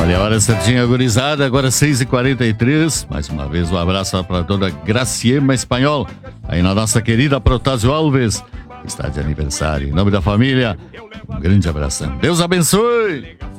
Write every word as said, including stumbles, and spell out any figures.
Olha, a hora certinha, gurizada, agora seis e quarenta e três. Mais uma vez um abraço para toda Graciema Espanhol, aí na nossa querida Protásio Alves, que está de aniversário. Em nome da família, um grande abração. Deus abençoe!